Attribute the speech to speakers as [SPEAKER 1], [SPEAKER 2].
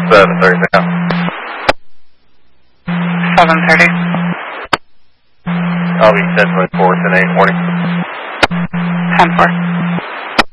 [SPEAKER 1] 7:30 now.
[SPEAKER 2] 7:30.
[SPEAKER 1] I'll be 10:24 today morning.
[SPEAKER 2] 10:4.